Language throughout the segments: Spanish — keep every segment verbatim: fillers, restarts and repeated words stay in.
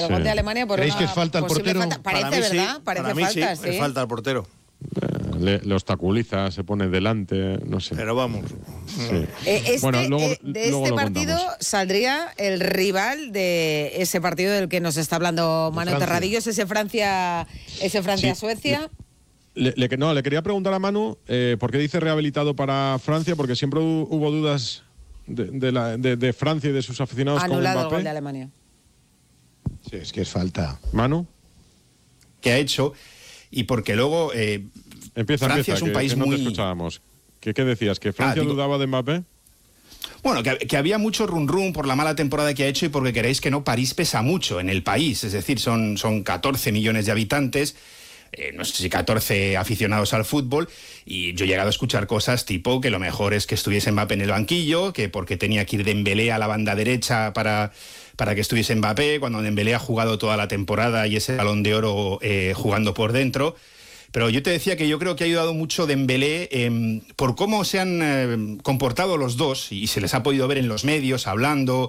el sí. gol de Alemania por ¿Creéis una que es falta al portero? Falta. Parece, para mí, ¿verdad? Sí. Parece para mí falta, sí. sí. Es falta al portero. Le, le obstaculiza, se pone delante, no sé. Pero vamos. Sí. Eh, este, bueno, luego, eh, de luego este partido contamos. saldría el rival de ese partido del que nos está hablando Manu Terradillos, ese Francia, ese Francia-Suecia. Sí. Le, le, no, le quería preguntar a Manu eh, por qué dice rehabilitado para Francia, porque siempre hubo dudas de, de, la, de, de Francia y de sus aficionados. Anulado con Mbappé. el gol de Alemania. Sí, es que es falta. Manu. Que ha hecho, y porque luego eh, empieza, Francia empieza, es un que, país que no muy... te escuchábamos. ¿Qué, qué decías? ¿Que Francia ah, digo... dudaba de Mbappé? Bueno, que, que había mucho run run por la mala temporada que ha hecho y porque queréis que no, París pesa mucho en el país, es decir, son, son catorce millones de habitantes, eh, no sé si catorce aficionados al fútbol, y yo he llegado a escuchar cosas tipo que lo mejor es que estuviese Mbappé en el banquillo, que porque tenía que ir Dembélé a la banda derecha para... para que estuviese Mbappé, cuando Dembélé ha jugado toda la temporada y ese Balón de Oro eh, jugando por dentro. Pero yo te decía que yo creo que ha ayudado mucho Dembélé eh, por cómo se han eh, comportado los dos, y se les ha podido ver en los medios, hablando,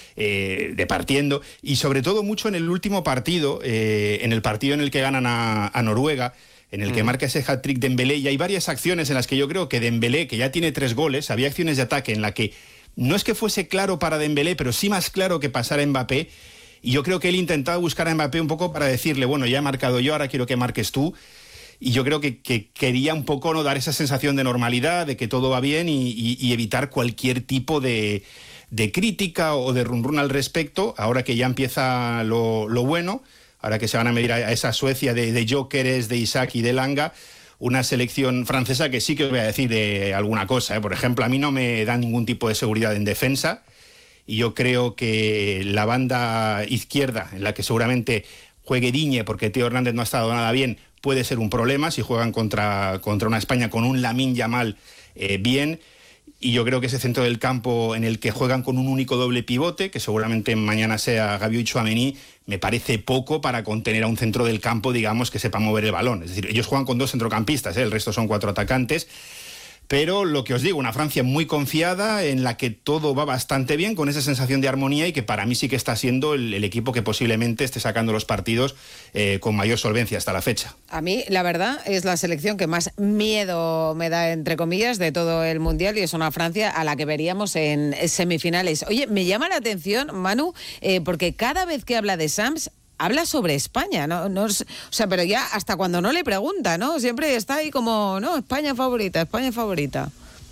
eh, departiendo, y sobre todo mucho en el último partido, eh, en el partido en el que ganan a, a Noruega, en el que mm. marca ese hat-trick Dembélé, y hay varias acciones en las que yo creo que Dembélé, que ya tiene tres goles, había acciones de ataque en la que no es que fuese claro para Dembélé, pero sí más claro que pasara Mbappé, y yo creo que él intentaba buscar a Mbappé un poco para decirle, bueno, ya he marcado yo, ahora quiero que marques tú, y yo creo que, que quería un poco no dar esa sensación de normalidad, de que todo va bien, y, y, y evitar cualquier tipo de, de crítica o de run run al respecto, ahora que ya empieza lo, lo bueno, ahora que se van a medir a, a esa Suecia de, de Gyökeres, de Isaac y de Langa, una selección francesa que sí que os voy a decir de alguna cosa, ¿eh? Por ejemplo, a mí no me da ningún tipo de seguridad en defensa, y yo creo que la banda izquierda, en la que seguramente juegue Digne, porque Teo Hernández no ha estado nada bien, puede ser un problema si juegan contra, contra una España con un Lamine Yamal eh, bien, y yo creo que ese centro del campo en el que juegan con un único doble pivote, que seguramente mañana sea Gabiou y Tchouaméni, me parece poco para contener a un centro del campo, digamos, que sepa mover el balón. Es decir, ellos juegan con dos centrocampistas, ¿eh? El resto son cuatro atacantes. Pero lo que os digo, una Francia muy confiada, en la que todo va bastante bien, con esa sensación de armonía, y que para mí sí que está siendo el, el equipo que posiblemente esté sacando los partidos eh, con mayor solvencia hasta la fecha. A mí, la verdad, es la selección que más miedo me da, entre comillas, de todo el Mundial, y es una Francia a la que veríamos en semifinales. Oye, me llama la atención, Manu, eh, porque cada vez que habla de Sams, habla sobre España, ¿no? No, o sea, pero ya hasta cuando no le pregunta, ¿no? Siempre está ahí como, no, España favorita, España favorita.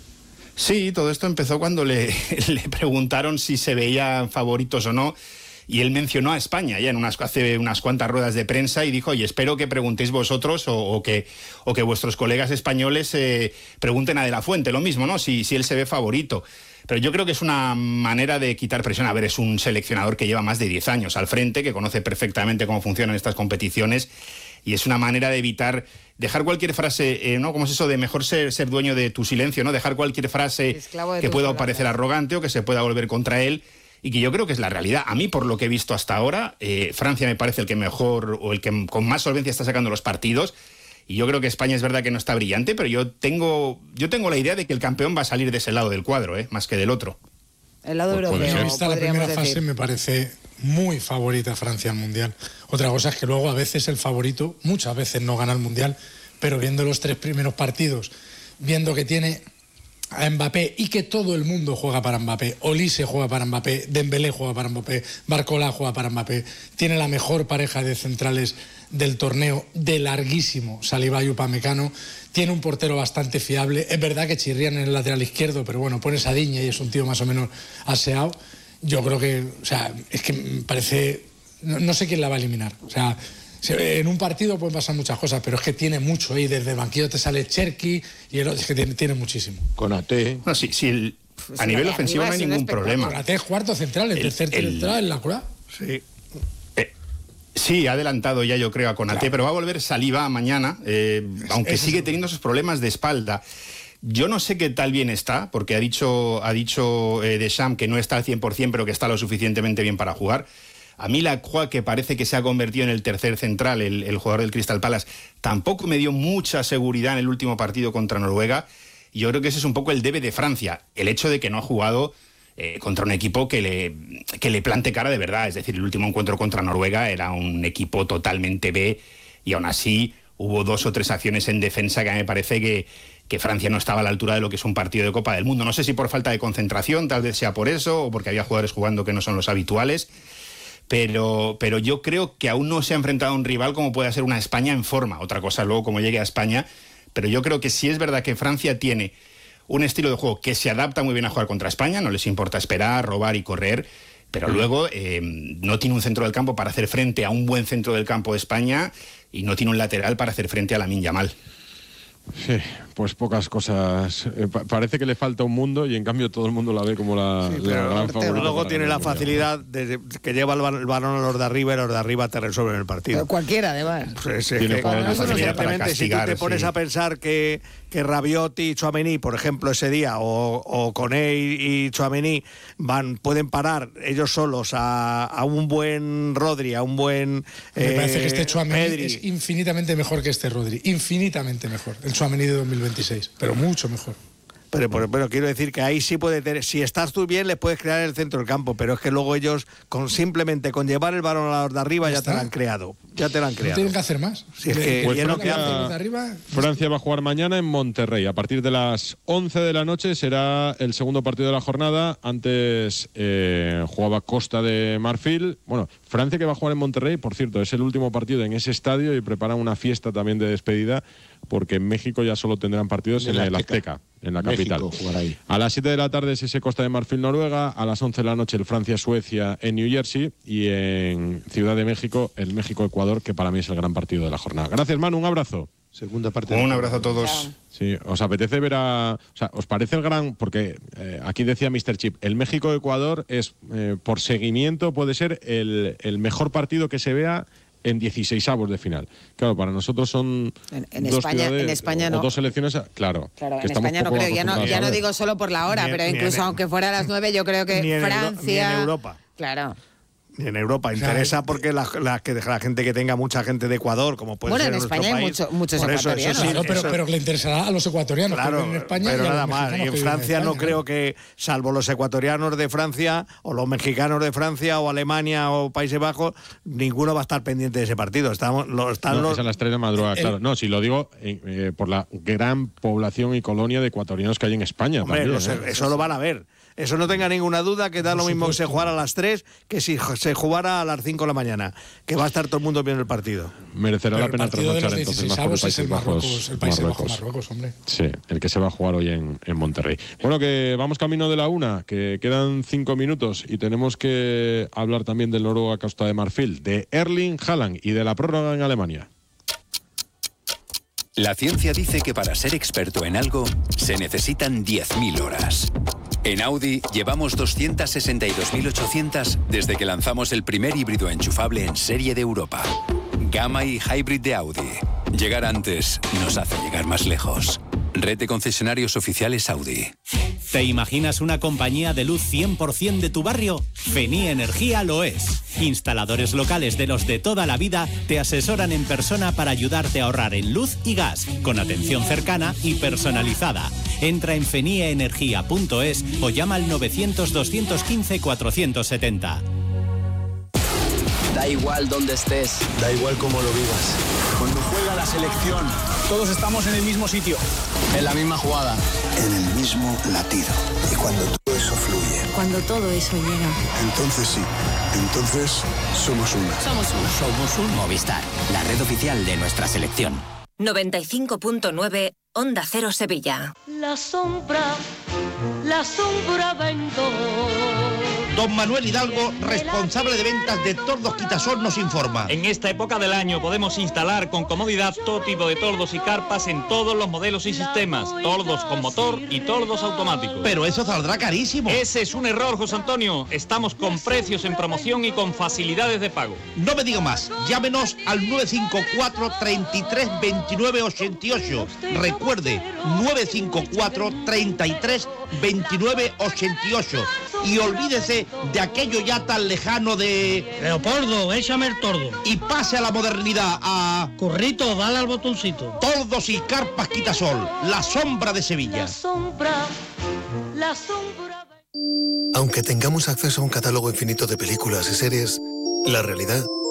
Sí, todo esto empezó cuando le, le preguntaron si se veían favoritos o no, y él mencionó a España ya en unas, hace unas cuantas ruedas de prensa, y dijo, oye, espero que preguntéis vosotros o, o, que, o que vuestros colegas españoles eh, pregunten a De La Fuente lo mismo, ¿no? Si, si él se ve favorito. Pero yo creo que es una manera de quitar presión. A ver, es un seleccionador que lleva más de diez años al frente, que conoce perfectamente cómo funcionan estas competiciones, y es una manera de evitar, dejar cualquier frase, eh, ¿no? ¿Cómo es eso de mejor ser, ser dueño de tu silencio, ¿no? Dejar cualquier frase que pueda parecer arrogante o que se pueda volver contra él, y que yo creo que es la realidad. A mí, por lo que he visto hasta ahora, eh, Francia me parece el que mejor, o el que con más solvencia está sacando los partidos, y yo creo que España es verdad que no está brillante, pero yo tengo yo tengo la idea de que el campeón va a salir de ese lado del cuadro, ¿eh? Más que del otro. El lado pues europeo, vista la primera decir. fase, me parece muy favorita Francia al Mundial. Otra cosa es que luego a veces el favorito, muchas veces no gana el Mundial, pero viendo los tres primeros partidos, viendo que tiene a Mbappé y que todo el mundo juega para Mbappé, Olise juega para Mbappé, Dembélé juega para Mbappé, Barcola juega para Mbappé, tiene la mejor pareja de centrales del torneo, de larguísimo, Saliba y Upamecano, tiene un portero bastante fiable. Es verdad que chirrían en el lateral izquierdo, pero bueno, pones a Digne y es un tío más o menos aseado. Yo creo que, o sea, es que me parece, no, no sé quién la va a eliminar, o sea, en un partido pueden pasar muchas cosas, pero es que tiene mucho ahí. Desde el banquillo te sale Cherki y el otro, es que tiene, tiene muchísimo. Konaté. No, sí, sí, el, pues a nivel ofensivo no hay ningún problema. Konaté es cuarto central, el, el tercer central en la cura. Sí. Eh, sí, ha adelantado ya, yo creo, a Konaté, claro. Pero va a volver Saliba mañana, eh, aunque es, sigue es teniendo esos problemas de espalda. Yo no sé qué tal bien está, porque ha dicho, ha dicho eh, Deschamps que no está al cien por ciento, pero que está lo suficientemente bien para jugar. A mí Lacroix, que parece que se ha convertido en el tercer central, el, el jugador del Crystal Palace, tampoco me dio mucha seguridad en el último partido contra Noruega. Y yo creo que ese es un poco el debe de Francia, el hecho de que no ha jugado eh, contra un equipo que le, que le plante cara de verdad. Es decir, el último encuentro contra Noruega era un equipo totalmente B y aún así hubo dos o tres acciones en defensa que a mí me parece que, que Francia no estaba a la altura de lo que es un partido de Copa del Mundo. No sé si por falta de concentración, tal vez sea por eso, o porque había jugadores jugando que no son los habituales, pero, pero yo creo que aún no se ha enfrentado a un rival como puede ser una España en forma. Otra cosa luego como llegue a España, pero yo creo que sí es verdad que Francia tiene un estilo de juego que se adapta muy bien a jugar contra España, no les importa esperar, robar y correr, pero luego eh, no tiene un centro del campo para hacer frente a un buen centro del campo de España y no tiene un lateral para hacer frente a Lamine Yamal. Sí, pues pocas cosas. Eh, pa parece que le falta un mundo y en cambio todo el mundo la ve como la, sí, la gran favorita. Luego tiene la facilidad de, que lleva el, el balón a los de arriba y los de arriba te resuelven el partido. Pero cualquiera, además. Pues es, es que, evidentemente, si tú te pones sí. a pensar que, que Rabiot y Tchouaméni, por ejemplo, ese día, o, o Koné y Tchouaméni van, pueden parar ellos solos a, a un buen Rodri, a un buen Me eh, parece que este Tchouaméni Pedri. es infinitamente mejor que este Rodri. Infinitamente mejor. El Tchouaméni de dos mil veintiséis, pero mucho mejor. Pero, pero, pero quiero decir que ahí sí puede tener, si estás tú bien, les puedes crear el centro del campo, pero es que luego ellos, con simplemente con llevar el balón a los de arriba, ya, ya te lo han creado. Ya te lo han creado. No tienen que hacer más. Si es que, pues Francia, que hace, arriba, Francia va a jugar mañana en Monterrey. A partir de las once de la noche será el segundo partido de la jornada. Antes eh, jugaba Costa de Marfil. Bueno, Francia que va a jugar en Monterrey, por cierto, es el último partido en ese estadio y preparan una fiesta también de despedida, porque en México ya solo tendrán partidos en, en el Azteca, en la capital. Ahí. A las siete de la tarde es ese Costa de Marfil Noruega, a las once de la noche el Francia-Suecia en New Jersey y en Ciudad de México el México-Ecuador, que para mí es el gran partido de la jornada. Gracias, Manu, un abrazo. Segunda parte. Un abrazo a todos. Sí, ¿os apetece ver a...? O sea, ¿os parece el gran...? Porque eh, aquí decía míster Chip, el México-Ecuador es, eh, por seguimiento, puede ser el, el mejor partido que se vea en dieciseisavos de final. Claro, para nosotros son en, en dos España, ciudades, en España o, no. o dos selecciones, claro. Claro, en España no creo, ya no, ya no digo solo por la hora, ni, pero incluso ni, aunque fuera a las nueve, yo creo que ni Francia... Ni en Europa. Claro. Ni en Europa. Interesa o sea, porque la, la, que la gente que tenga mucha gente de Ecuador, como puede bueno, ser en España hay mucho, muchos eso, ecuatorianos. Eso sí, claro, pero, eso, pero que le interesará a los ecuatorianos. Claro, en España pero y nada más. Y en Francia en España, no creo ¿no? que, salvo los ecuatorianos de Francia, o los mexicanos de Francia, o Alemania, o Países Bajos, ninguno va a estar pendiente de ese partido. Estamos, lo, están no, los... es a las tres de madrugada, claro. No, si lo digo eh, eh, por la gran población y colonia de ecuatorianos que hay en España. Hombre, también, los, ¿eh? Eso lo van a ver. Eso no tenga ninguna duda, que da lo mismo que se jugara a las tres que si se jugara a las cinco de la mañana, que va a estar todo el mundo viendo el partido. Merecerá Pero la pena trasnochar entonces más por el Países Bajos. El Países Bajos, Marruecos, hombre. Sí, el que se va a jugar hoy en, en Monterrey. Bueno, que vamos camino de la una, que quedan cinco minutos y tenemos que hablar también del Noruega Costa de Marfil, de Erling Haaland y de la prórroga en Alemania. La ciencia dice que para ser experto en algo se necesitan diez mil horas. En Audi llevamos doscientas sesenta y dos mil ochocientas desde que lanzamos el primer híbrido enchufable en serie de Europa. Gamma y Hybrid de Audi. Llegar antes nos hace llegar más lejos. Red de concesionarios oficiales Audi. ¿Te imaginas una compañía de luz cien por ciento de tu barrio? Fenía Energía lo es. Instaladores locales de los de toda la vida te asesoran en persona para ayudarte a ahorrar en luz y gas, con atención cercana y personalizada. Entra en fenia energía punto es o llama al novecientos, doscientos quince, cuatrocientos setenta. Da igual dónde estés, da igual cómo lo vivas. Cuando juega la selección, todos estamos en el mismo sitio, en la misma jugada, en el mismo latido. Y cuando todo eso fluye, cuando todo eso llega, entonces sí, entonces somos uno. Somos uno. Somos un Movistar, la red oficial de nuestra selección. noventa y cinco punto nueve Onda Cero Sevilla. La sombra, la sombra vendó. Don Manuel Hidalgo, responsable de ventas de Tordos Quitasol, nos informa. En esta época del año podemos instalar con comodidad todo tipo de tordos y carpas en todos los modelos y sistemas. Tordos con motor y tordos automáticos. Pero eso saldrá carísimo. Ese es un error, José Antonio. Estamos con precios en promoción y con facilidades de pago. No me diga más. Llámenos al nueve cinco cuatro, treinta y tres, veintinueve, ochenta y ocho. Recuerde, nueve cinco cuatro, treinta y tres, veintinueve, ochenta y ocho. Y olvídese de aquello ya tan lejano de... Leopoldo, échame el tordo. Y pase a la modernidad, a... Currito, dale al botoncito. Tordos y carpas Quitasol, la sombra de Sevilla. La sombra, la sombra... Aunque tengamos acceso a un catálogo infinito de películas y series, la realidad